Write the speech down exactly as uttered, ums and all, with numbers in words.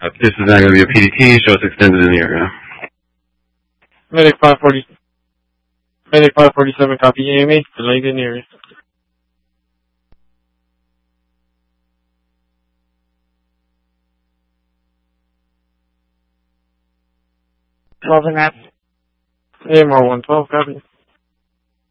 Uh, this is not going to be a P D T, show us extended in the area. Medic five forty, Medic five forty-seven, copy A M A, delayed in the area. twelve and up. A M R one twelve, copy.